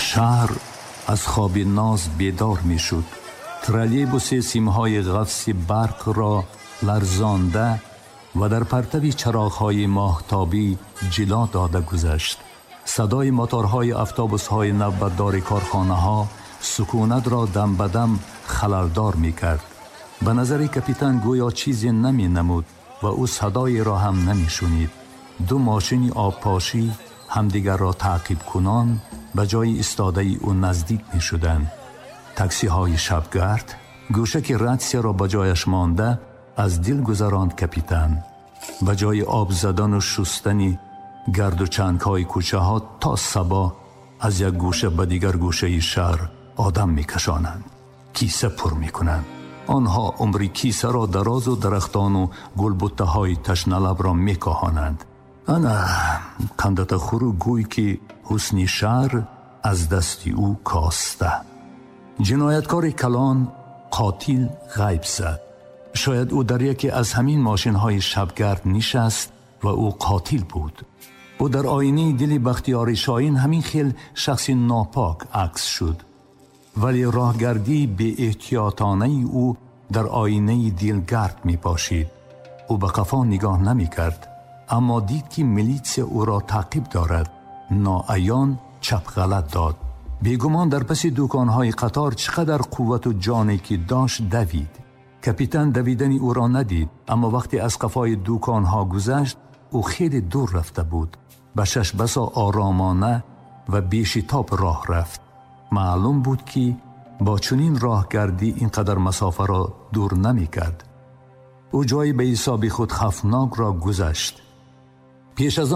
شهر از خواب ناز بیدار می شد. ترالیبوس سیمهای قفس برق را لرزانده و در پرتو چراغ‌های ماهتابی جلا داده گذشت. صدای موتورهای اتوبوس‌های نوبتدار کارخانه‌ها سکونت را دم به دم خللدار می‌کرد. به نظر کاپیتان گویا چیزی نمی‌نمود و او صدایی را هم نمی‌شنید. دو ماشین آبپاشی همدیگر را تعقیب کنان به جای ایستاده او نزدیک می‌شدند. تاکسی‌های شبگرد گوشک رادسیا را به جایش مانده از دل گذراند کاپیتان. به جای آب زدن و شستن گرد و چنگ‌های کوچه ها تا صبح از یک گوشه به دیگر گوشه شهر آدم می‌کشانند. کیسه پر می‌کنند. آنها عمری کیسه را دراز و درختان و گلبوته‌های تشنه‌لب را می‌کاهانند. انا کندت خورو گوی که حسن شهر از دست او کاسته. جنایتکار کلان قاتل غیب زد. شاید او در یکی از همین ماشین‌های شبگرد نشست و او قاتل بود. او در آینه دل بختیار شاهین همین خیل شخص ناپاک عکس شد. ولی راهگردی به احتیاطانه او در آینه دل گرد می پاشید. او به قفا نگاه نمی کرد، اما دید که میلیتس او را تعقیب دارد. ناعیان چپ غلط داد. بیگمان در پس دکانهای قطار چقدر قوت و جانی که داشت دوید. کاپیتان دویدن او را ندید، اما وقتی از قفای دکانها گذشت او خیلی دور رفته بود. بشش بسا آرامانه و بیشتاب راه رفت. معلوم بود که با چنین راهگردی اینقدر مسافه را دور نمی کرد. او جای به حساب خود خفناک را گذشت. پیش از